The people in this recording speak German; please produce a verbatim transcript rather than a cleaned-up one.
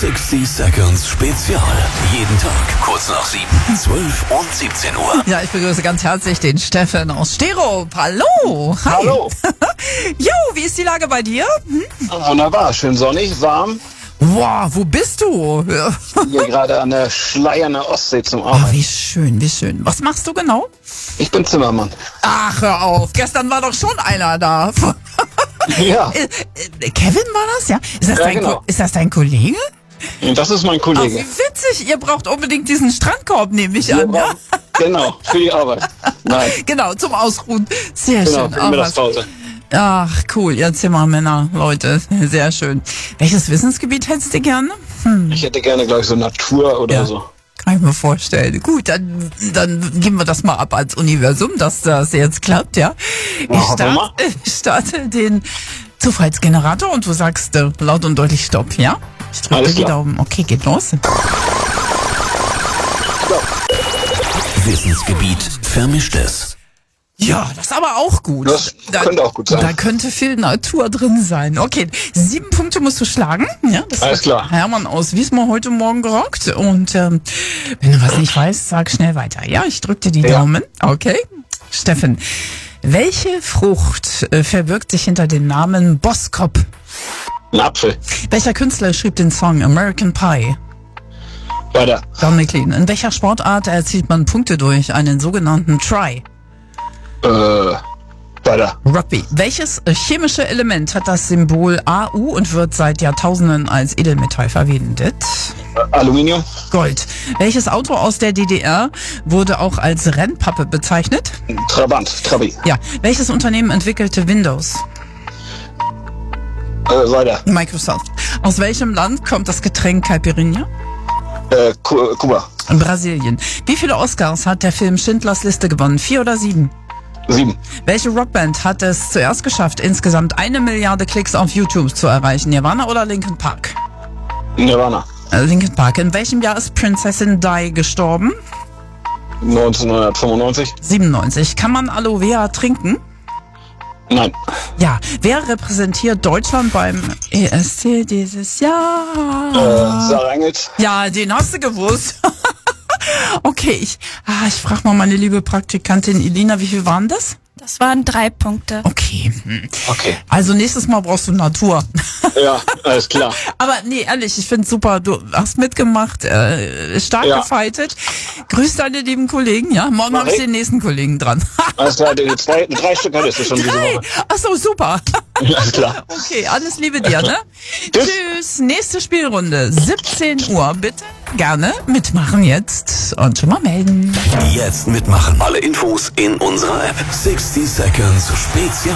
sechzig Seconds Spezial. Jeden Tag kurz nach sieben, zwölf und siebzehn Uhr. Ja, ich begrüße ganz herzlich den Steffen aus Sterop. Hallo. Hi. Hallo. Jo, wie ist die Lage bei dir? Hm? Wunderbar, schön sonnig, warm. Wow, wo bist du? Ja. Hier gerade an der Schleierner Ostsee zum Oh, Arbeiten. wie schön, wie schön. Was machst du genau? Ich bin Zimmermann. Ach, hör auf. Gestern war doch schon einer da. Ja, Äh, äh, Kevin war das, ja? Ist das, Ja, dein, genau. Ko- ist das dein Kollege? das ist mein Ach, wie Kollege. witzig. Ihr braucht unbedingt diesen Strandkorb, nehme ich an, ja? Genau, für die Arbeit. Nein, Genau, zum Ausruhen. Sehr genau, schön. für die Ach, was- Mittagspause. Ach, cool, ihr Zimmermänner, Leute, sehr schön. Welches Wissensgebiet hättest du gerne? Hm, Ich hätte gerne gleich so Natur oder Ja. so. kann ich mir vorstellen. Gut, dann, dann geben wir das mal ab als Universum, dass das jetzt klappt, ja? Ich Machen wir mal. starte, ich starte den Zufallsgenerator und du sagst äh, laut und deutlich Stopp, ja? Ich drücke Alles die klar. Daumen. Okay, geht los. Wissensgebiet Vermischtes. Ja, das ist aber auch gut. Das könnte auch gut sein. Da könnte viel Natur drin sein. Okay, sieben Punkte musst du schlagen. Ja, das Alles hat klar. Hermann aus Wismar heute Morgen gerockt. Und ähm, wenn du was nicht weißt, sag schnell weiter. Ja, ich drück dir die Ja. Daumen. Okay. Steffen, welche Frucht äh, verbirgt sich hinter dem Namen Boskop? Ein Apfel. Welcher Künstler schrieb den Song American Pie? Weiter. Don McLean. In welcher Sportart erzielt man Punkte durch einen sogenannten Try? Äh, weiter. Rugby. Welches äh, chemische Element hat das Symbol A U und wird seit Jahrtausenden als Edelmetall verwendet? Äh, Aluminium. Gold. Welches Auto aus der D D R wurde auch als Rennpappe bezeichnet? Trabant. Trabi. Ja. Welches Unternehmen entwickelte Windows? Äh, weiter. Microsoft. Aus welchem Land kommt das Getränk Caipirinha? Äh, Ku- Kuba. In Brasilien. Wie viele Oscars hat der Film Schindlers Liste gewonnen? Vier oder sieben? Sieben. Welche Rockband hat es zuerst geschafft, insgesamt eine Milliarde Klicks auf YouTube zu erreichen? Nirvana oder Linkin Park? Nirvana. Äh, Linkin Park. In welchem Jahr ist Prinzessin Di gestorben? neunzehnhundertfünfundneunzig. siebenundneunzig. Kann man Aloe Vera trinken? Nein. Ja. Wer repräsentiert Deutschland beim E S C dieses Jahr? Äh, Sarah Engels. Ja, den hast du gewusst. Okay, ich, ah, ich frage mal meine liebe Praktikantin Elina, wie viel waren das? Das waren drei Punkte. Okay. hm. Okay. Also nächstes Mal brauchst du Natur. Ja, alles klar. Aber nee, ehrlich, ich find's super. Du hast mitgemacht, äh, stark Ja. gefightet. Grüß deine lieben Kollegen, ja? Morgen Mach habe ich ich. den nächsten Kollegen dran. Alles klar, die zwei, drei Stück hattest du schon diese Drei. Woche. Ach so, super. Alles klar. Okay, alles Liebe dir, ne? Tschüss. Tschüss. Nächste Spielrunde, siebzehn Uhr. Bitte gerne mitmachen jetzt und schon mal melden. Jetzt mitmachen. Alle Infos in unserer App. sechzig Seconds Spezial.